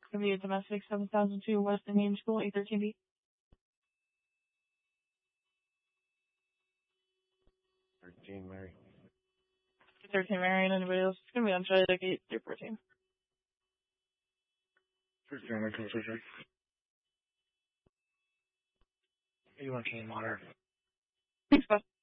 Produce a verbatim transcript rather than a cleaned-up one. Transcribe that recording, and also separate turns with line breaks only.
Gonna be a domestic seven thousand two West Indian School, A thirteen B.
thirteen, Mary.
A thirteen Mary and anybody else. It's gonna be on Charlie Deck eight through fourteen.
thirteen, Mary, come check. You want to monitor?
Thanks, bud.